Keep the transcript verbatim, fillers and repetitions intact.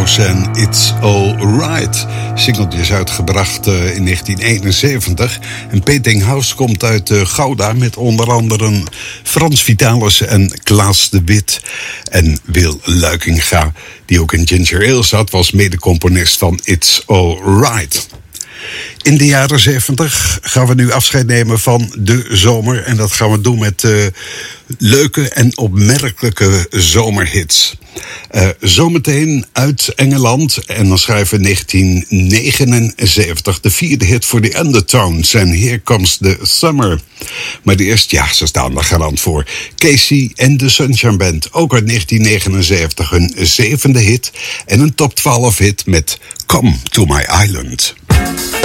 House en It's All Right. Singeltje is uitgebracht uh, in negentien eenenzeventig. En Painting House komt uit uh, Gouda met onder andere Frans Vitalis en Klaas de Wit. En Wil Luikinga, die ook in Ginger Ale zat, was medecomponist van It's All Right. In de jaren zeventig gaan we nu afscheid nemen van de zomer. En dat gaan we doen met uh, leuke en opmerkelijke zomerhits. Uh, zometeen uit Engeland. En dan schrijven we negentien negenenzeventig de vierde hit voor de Undertones. En Here Comes the Summer. Maar de eerste, ja, ze staan er garant voor. Casey en de Sunshine Band. Ook uit negentien negenenzeventig hun zevende hit. En een top twaalf hit met Come to My Island.